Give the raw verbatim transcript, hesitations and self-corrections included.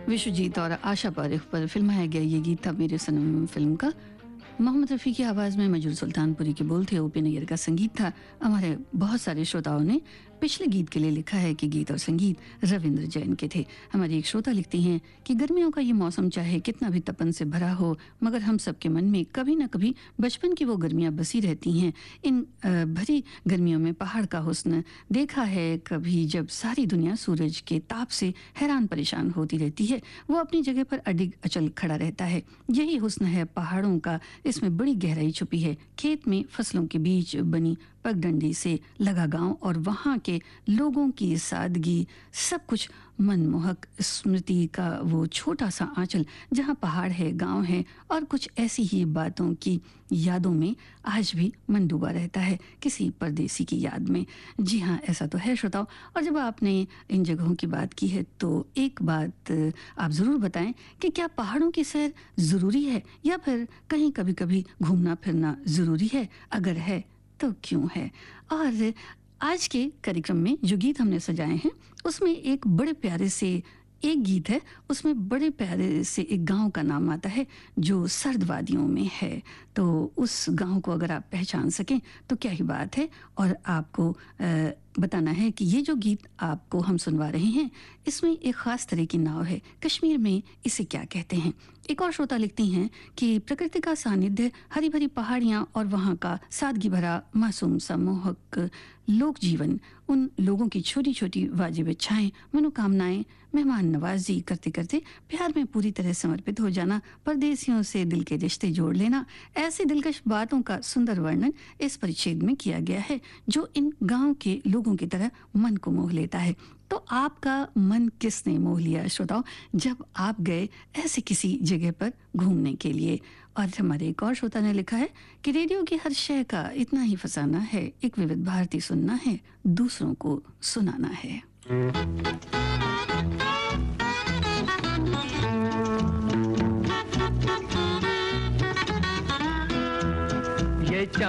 विश्वजीत और आशा पारेख पर फिल्माया गया ये गीत था मेरे सनम फिल्म का। मोहम्मद रफ़ी की आवाज़ में मजरूर सुल्तानपुरी के बोल थे, ओपी नैयर का संगीत था। हमारे बहुत सारे श्रोताओं ने पिछले गीत के लिए लिखा है कि गीत और संगीत रविंद्र जैन के थे। हमारी एक श्रोता लिखती हैं कि गर्मियों का ये मौसम चाहे कितना भी तपन से भरा हो, मगर हम सबके मन में कभी ना कभी बचपन की वो गर्मियाँ बसी रहती हैं। इन भरी गर्मियों में पहाड़ का हुस्न देखा है कभी, जब सारी दुनिया सूरज के ताप से हैरान परेशान होती रहती है, वो अपनी जगह पर अडिग अचल खड़ा रहता है। यही हुस्न है पहाड़ों का, इसमें बड़ी गहराई छुपी है। खेत में फसलों के बीच बनी पगडंडी से लगा गांव और वहाँ के लोगों की सादगी, सब कुछ मनमोहक स्मृति का वो छोटा सा आंचल जहाँ पहाड़ है, गांव है और कुछ ऐसी ही बातों की यादों में आज भी मन डूबा रहता है, किसी परदेसी की याद में। जी हाँ, ऐसा तो है श्रोताओ। और जब आपने इन जगहों की बात की है तो एक बात आप ज़रूर बताएं कि क्या पहाड़ों की सैर ज़रूरी है या फिर कहीं कभी कभी घूमना फिरना ज़रूरी है? अगर है तो क्यों है? और आज के कार्यक्रम में जो गीत हमने सजाए हैं उसमें एक बड़े प्यारे से एक गीत है, उसमें बड़े प्यारे से एक गांव का नाम आता है जो सर्द वादियों में है। तो उस गांव को अगर आप पहचान सकें तो क्या ही बात है। और आपको आ, बताना है कि ये जो गीत आपको हम सुनवा रहे हैं इसमें एक ख़ास तरह की नाव है, कश्मीर में इसे क्या कहते हैं। एक और श्रोता लिखती हैं कि प्रकृति का सानिध्य, हरी भरी पहाड़ियाँ और वहाँ का सादगी भरा मासूम सा मोहक लोक जीवन, उन लोगों की छोटी छोटी वाजिब इच्छाएं, मनोकामनाएं, मेहमान नवाजी करते करते प्यार में पूरी तरह समर्पित हो जाना, परदेसियों से दिल के रिश्ते जोड़ लेना, ऐसी दिलकश बातों का सुंदर वर्णन इस परिच्छेद में किया गया है जो इन गांव के लोगों की तरह मन को मोह लेता है। तो आपका मन किसने मोह लिया श्रोताओ जब आप गए ऐसे किसी जगह पर घूमने के लिए? और हमारे एक और श्रोता ने लिखा है कि रेडियो की हर शय का इतना ही फसाना है, एक विविध भारती सुनना है, दूसरों को सुनाना है।